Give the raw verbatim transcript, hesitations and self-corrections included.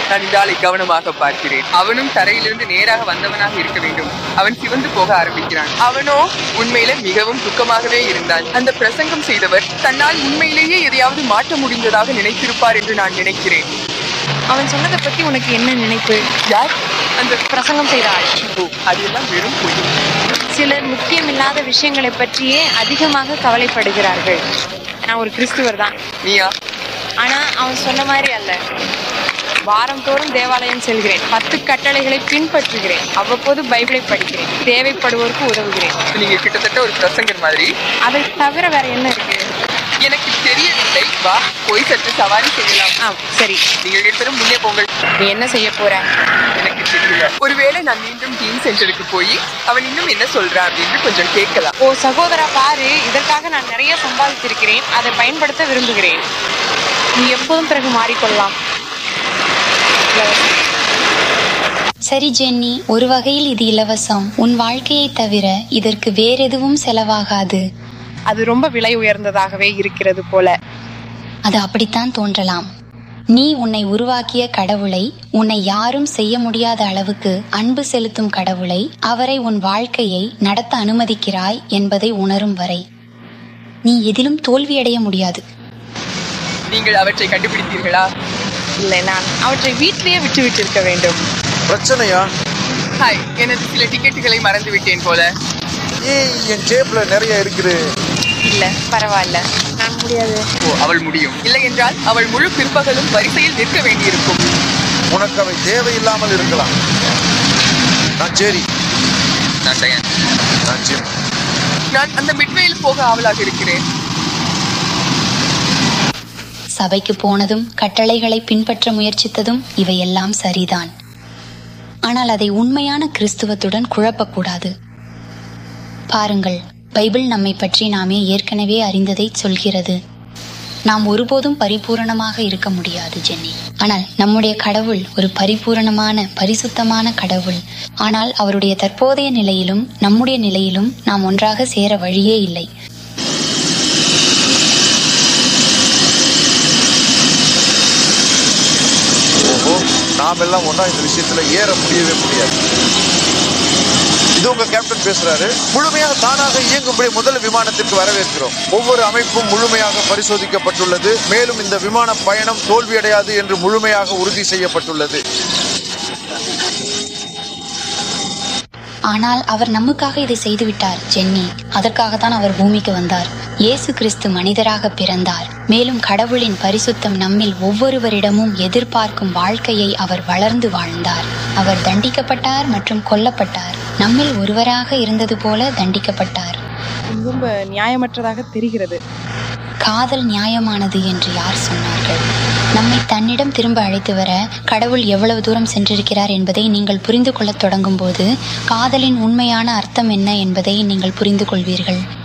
நான் இந்த ஆளை கவனமாக பார்க்கிறேன். அவனும் தரையிலிருந்து நேராக வந்தவனாக இருக்க வேண்டும். அவன் சிவந்து போக ஆரம்பிக்கிறான். அவனோ உண்மையில மிகவும் துக்கமாகவே இருந்தான். அந்த பிரசங்கம் செய்தவர் தன்னால் உண்மையிலேயே எதையாவது மாற்ற முடிந்ததாக நினைத்திருப்பார் என்று நான் நினைக்கிறேன். அவன் சொன்னதை பத்தி உனக்கு என்ன நினைப்பு? யார்? அந்த பிரசங்கம் செய்த ஆள். அதெல்லாம் வெறும் பொய். சிலர் முக்கியமில்லாத விஷயங்களை பற்றியே அதிகமாக கவலைப்படுகிறார்கள். நான் ஒரு கிறிஸ்துவர் தான். நீயா? ஆனா அவன் சொன்ன மாதிரி அல்ல. வாரம் தோறும் தேவாலயம் செல்கிறேன். பத்து கட்டளைகளை பின்பற்றுகிறேன். அவ்வப்போது பைபிளை படிக்கிறேன். தேவைப்படுவோருக்கு உதவுகிறேன். நீங்க கிட்டத்தட்ட ஒரு பிரசங்கர் மாதிரி. அதை தவிர வேற என்ன இருக்கு? எனக்கு தெரியவில்லை. வா போய் சற்று சவாரி செய்யலாம். ஆ சரி, நீங்கள் இருவரும் முன்னே போங்கள். நீ என்ன செய்ய போற? எனக்கு தெரியல. ஒருவேளை நான் மீண்டும் டீம் சென்டருக்கு போய் அவன் இன்னும் என்ன சொல்றான் அப்படின்னு கொஞ்சம் கேட்கலாம். ஓ சகோதரா, பாரு, இதற்காக நான் நிறைய சம்பாதித்திருக்கிறேன். அதை பயன்படுத்த விரும்புகிறேன். நீ எப்போதும் பிறகு மாறிக்கொள்ளலாம். சரி ஜென்னி, ஒரு வகையில் இது இலவசம். உன் வாழ்க்கையை தவிர இதற்கு வேறெதுவும் செலவாகாது. அது ரொம்ப விலை உயர்ந்ததாகவே இருக்கிறது போல. அது அப்படித்தான் தோன்றலாம். நீ உன்னை உருவாக்கிய கடவுளை, உன்னை யாரும் செய்ய முடியாத அளவுக்கு அன்பு செலுத்தும் கடவுளை, அவரை உன் வாழ்க்கையை நடத்த அனுமதிக்கிறாய் என்பதை உணரும் வரை நீ எதிலும் தோல்வியடைய முடியாது. நீங்கள் அவற்றை கண்டுபிடித்தீர்களா? இல்லை, நான் அவற்றை வீட்டிலேயே விட்டு விட்டு இருக்க வேண்டும். பிரச்சனையா? ஹாய், எனது சில டிக்கெட்டுகளை மறந்து விட்டேன் போல. ஏய், என் டேப்ல நிறைய இருக்குது. இல்ல பரவாயில்ல, நான் முடியாது. ஓ, அவள் முடியும். இல்லை என்றால் அவள் முழு பிற்பகலும் வரிசையில் நிற்க வேண்டியிருக்கும். உனக்கு அவை தேவையில்லாமல் இருக்கலாம். நான் சரி. நான் டயன். நான் ஜிம். நான் அந்த மிட்வேயில் போக ஆவலாக இருக்கிறேன். சபைக்கு போனதும் கட்டளைகளை பின்பற்ற முயற்சித்ததும் இவையெல்லாம் சரிதான். ஆனால் அதை உண்மையான கிறிஸ்துவத்துடன் குழப்பக்கூடாது. பாருங்கள், பைபிள் நம்மை பற்றி நாமே ஏற்கனவே அறிந்ததை சொல்கிறது. நாம் ஒருபோதும் பரிபூரணமாக இருக்க முடியாது ஜென்னி. ஆனால் நம்முடைய கடவுள் ஒரு பரிபூரணமான பரிசுத்தமான கடவுள். ஆனால் அவருடைய தற்போதைய நிலையிலும் நம்முடைய நிலையிலும் நாம் ஒன்றாக சேர வழியே இல்லை. ஓஹோ, நாம் எல்லாம் ஒன்றா இந்த விஷயத்துல ஏற முடியவே முடியாது. இது உங்க கேப்டன் பேசுறாரு. முழுமையாக தானாக இயங்கும்படி முதல் விமானத்திற்கு வரவேற்கிறோம். ஒவ்வொரு அமைப்பும் முழுமையாக பரிசோதிக்கப்பட்டுள்ளது. மேலும் இந்த விமான பயணம் தோல்வியடையாது என்று முழுமையாக உறுதி செய்யப்பட்டுள்ளது. ஆனால் அவர் நமக்காக இதை செய்துவிட்டார் ஜென்னி. அதற்காகத்தான் அவர் பூமிக்கு வந்தார். இயேசு கிறிஸ்து மனிதராக பிறந்தார். மேலும் கடவுளின் பரிசுத்தம் நம்மில் ஒவ்வொருவரிடமும் எதிர்பார்க்கும் வாழ்க்கையை அவர் வளர்ந்து வாழ்ந்தார். அவர் தண்டிக்கப்பட்டார் மற்றும் கொல்லப்பட்டார். நம்மில் ஒருவராக இருந்தது போல தண்டிக்கப்பட்டார். ரொம்ப நியாயமற்றதாக தெரிகிறது. காதல் நியாயமானது என்று யார் சொன்னார்கள்? நம்மை தன்னிடம் திரும்ப அழைத்து வர கடவுள் எவ்வளவு தூரம் சென்றிருக்கிறார் என்பதை நீங்கள் புரிந்து கொள்ளத் தொடங்கும் போது காதலின் உண்மையான அர்த்தம் என்ன என்பதை நீங்கள் புரிந்து கொள்வீர்கள்.